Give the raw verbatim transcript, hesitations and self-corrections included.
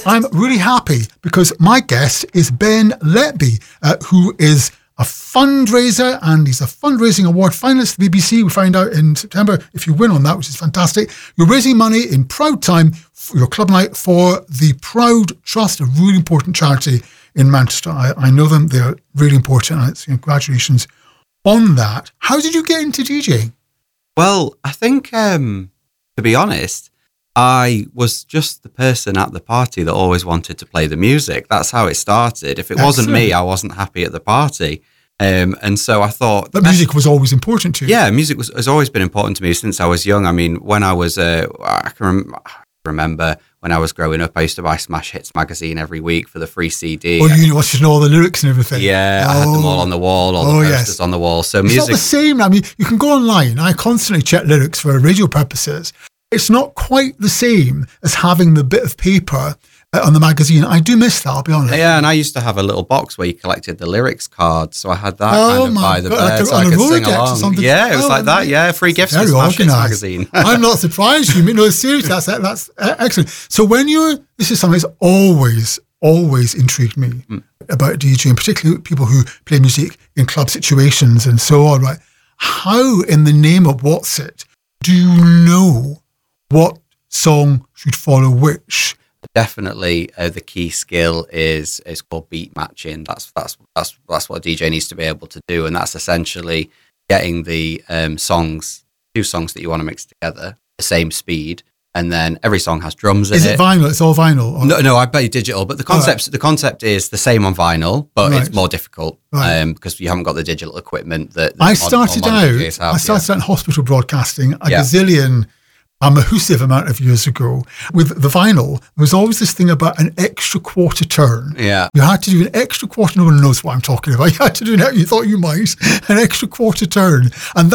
I'm really happy because my guest is Ben Letby, uh, who is a fundraiser, and he's a fundraising award finalist at the B B C. We find out in September if you win on that, which is fantastic. You're raising money in Proud Time for your club night for the Proud Trust, a really important charity in Manchester. I, I know them; they're really important, and it's, you know, congratulations on that. How did you get into DJing? Well, I think, um, to be honest, I was just the person at the party that always wanted to play the music. That's how it started. If it Excellent. wasn't me, I wasn't happy at the party. Um, and so I thought... But music was always important to you. Yeah, music was, has always been important to me since I was young. I mean, when I was... Uh, I can rem- remember when I was growing up, I used to buy Smash Hits magazine every week for the free C D. Oh, you wanted to know all the lyrics and everything. Yeah, oh. I had them all on the wall, all oh, the posters yes. on the wall. So it's music... not the same. I mean, you can go online. I constantly check lyrics for radio purposes. It's not quite the same as having the bit of paper uh, on the magazine. I do miss that, I'll be honest. Yeah, and I used to have a little box where you collected the lyrics cards. So I had that oh kind of by the God, bird like a, so I could sing along. Oh, Yeah, it was like that. Yeah, free gifts for Smash Hits magazine. I'm not surprised. You no, seriously, that's that's excellent. So when you're, this is something that's always, always intrigued me mm. about DJing, particularly people who play music in club situations and so on, right? How, in the name of what's it, do you know what song should follow which? Definitely, uh, the key skill is is called beat matching. That's that's that's that's what a D J needs to be able to do, and that's essentially getting the um, songs, two songs that you want to mix together, the same speed, and then every song has drums in is it. Is it vinyl? It's all vinyl. Or? No, no, I bet you digital. But the concept, right. the concept is the same on vinyl, but right. it's more difficult right. um, because you haven't got the digital equipment that. that I started on, on out. have, I started yeah. out in hospital broadcasting a yeah. gazillion. a massive amount of years ago. With the vinyl, there was always this thing about an extra quarter turn. Yeah. You had to do an extra quarter, no one knows what I'm talking about. You had to do that, you thought you might, an extra quarter turn. And